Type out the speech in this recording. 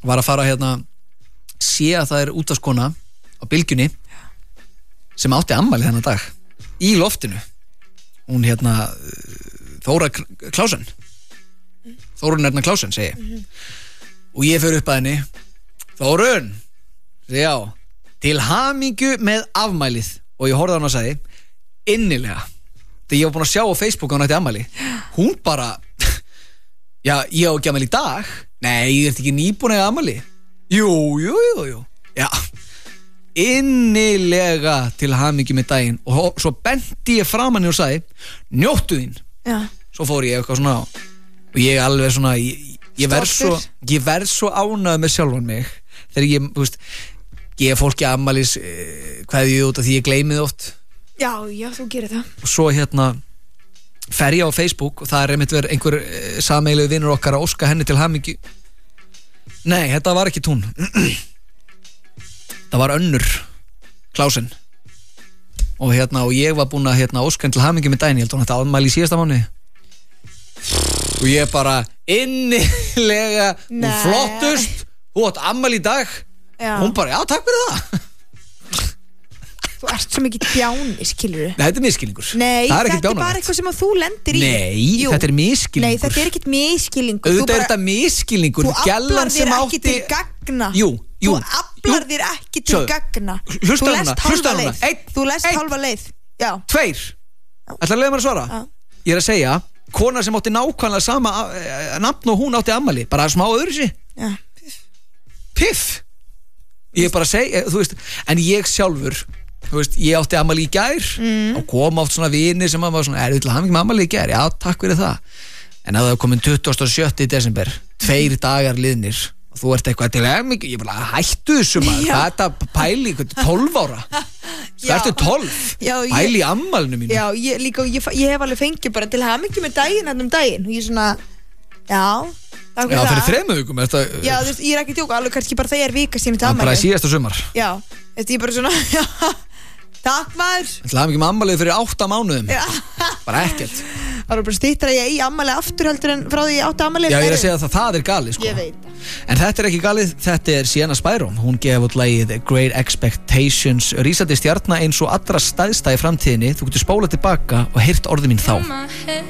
var að fara hérna sé að það útvarpskona á Bylgjunni sem átti afmæli þennan dag í loftinu. Hún hérna Þóra Klausen Þórunn Erna Klausen segi og ég fer upp að henni. Þórunn, já, til hamingju með afmælið. Og ég horfði á hana og sagði innilega, þegar ég var búin að sjá á Facebook að hún ætti afmæli. Hún bara já, ég á ekki afmæli í dag. Nei, ég ert ekki nýbúin að eiga afmæli. Jú já, innilega til hamingju með daginn. Og svo benti ég fram hann og sagði njóttu þín. Já. Svo fór ég eitthvað svona og ég alveg svona ég verð svo ánægður með sjálfan mig þegar ég, þú veist, gefa fólki afmælis kveðju út af því ég gleymi það oft. Já, þú gerir það. Og svo hérna fer ég á Facebook og það einmitt verið einhver sameiginlegur vinur okkar að óska henni til hamingju. Nei, þetta var ekki hún. Það var önnur Klausen. Og hérna, og ég var búin að óska henni til hamingju með daginn. Ég held að hún ætti afmæli í síðasta mánuði. Og ég bara innilega hún flottust, hún átt afmæli í dag. Já. Hún bara, já, takk fyrir það. Þú ert svo mikið bjáni, skilurðu. Nei, þetta er misskilningur. Nei, þetta er bara eitthvað sem að þú lendir í. Nei, Jú. þetta er misskilningur. Nei, þetta er ekkert misskilningur. Auðvitað er þetta misskilningur. Þú aflar þér ekki til gagna. Jú. Þú aflar þér ekki til gagna. Hlusta hana. Þú lest halva leið. Já. 2. Ætlarðu að leyfa mér að svara? Já. Ég er að segja, kona sem átti nákvæmlega sama nafn og hún átti afmæli, bara smá öðruvísi. Já. Piff. Ég er bara að segja, þú veist, en ég sjálfur, þú veist, ég átti afmæli í gær og kom oft svona vinir sem var svona, þú ætla að hafa ekki með afmæli í gær? Já, takk fyrir það. En að það komin 27. desember, 2 dagar liðnir og þú ert eitthvað til mikið, ég bara hættu þessu maður, hvað er þetta pæli, 12 ára? Það ertu 12, pæli í afmælinu mínu. Já, ég hef alveg fengið bara til hamingju með daginn hann daginn og ég svona, já, takk fyrir það. Já, fyrir 3 vikum þetta. Já, þú veist, ég er ekki að djóka, alveg kannski bara það er vika sínu til afmæli. Bara í síðasta sumar. Já, þú veist, ég bara svona, já, takk maður. Það er ekki með afmælið fyrir 8 mánuðum. Já. Bara ekkert. Það var bara stýttra ég í afmæli aftur heldur en frá því ég átti afmæli. Já, ég er að segja að það er galið, sko. Ég veit. En þetta er ekki galið, þetta er Sienna Spyron. Hún gef út lagið Great Expectations, rísandi stjarna eins og allra stæðsta í framtíðinni. Þú getur spólað tilbaka og heyrt orðið mín þá.